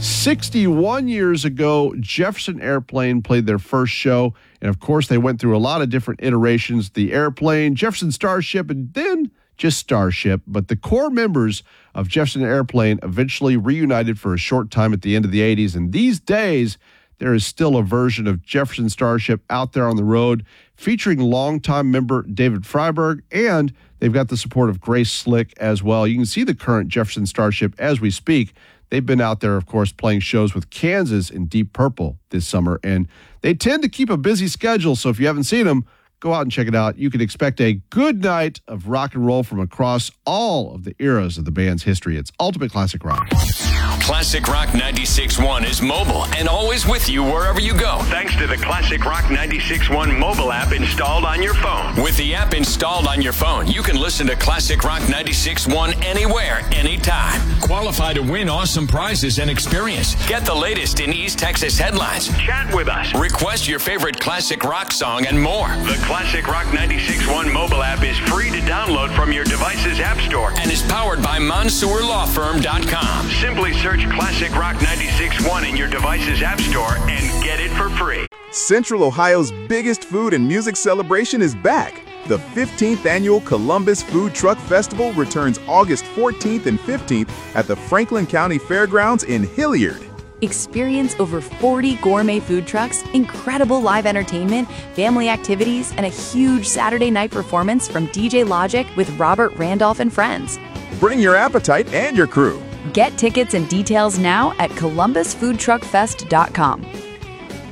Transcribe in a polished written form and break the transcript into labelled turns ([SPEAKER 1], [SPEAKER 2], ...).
[SPEAKER 1] 61 years ago, Jefferson Airplane played their first show. And of course, they went through a lot of different iterations. The Airplane, Jefferson Starship, and then just Starship. But the core members of Jefferson Airplane eventually reunited for a short time at the end of the 80s. And these days, there is still a version of Jefferson Starship out there on the road featuring longtime member David Freiberg, and they've got the support of Grace Slick as well. You can see the current Jefferson Starship as we speak. They've been out there, of course, playing shows with Kansas and Deep Purple this summer, and they tend to keep a busy schedule, so if you haven't seen them, go out and check it out. You can expect a good night of rock and roll from across all of the eras of the band's history. It's Ultimate Classic Rock.
[SPEAKER 2] Classic Rock 96.1 is mobile and always with you wherever you go.
[SPEAKER 3] Thanks to the Classic Rock 96.1 mobile app installed on your phone.
[SPEAKER 2] With the app installed on your phone, you can listen to Classic Rock 96.1 anywhere, anytime. Qualify to win awesome prizes and experience. Get the latest in East Texas headlines.
[SPEAKER 3] Chat with us.
[SPEAKER 2] Request your favorite classic rock song and more.
[SPEAKER 3] The Classic Rock 96.1 mobile app is free to download from your device's app store
[SPEAKER 2] and is powered by MonsourLawFirm.com.
[SPEAKER 3] Simply search Classic Rock 96.1 in your device's app store and get it for free.
[SPEAKER 4] Central Ohio's biggest food and music celebration is back. The 15th annual Columbus Food Truck Festival returns August 14th and 15th at the Franklin County Fairgrounds in Hilliard.
[SPEAKER 5] Experience over 40 gourmet food trucks, incredible live entertainment, family activities, and a huge Saturday night performance from DJ Logic with Robert Randolph and friends.
[SPEAKER 4] Bring your appetite and your crew.
[SPEAKER 5] Get tickets and details now at columbusfoodtruckfest.com.